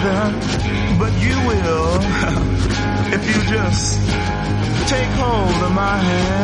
but you will if you just take hold of my hand.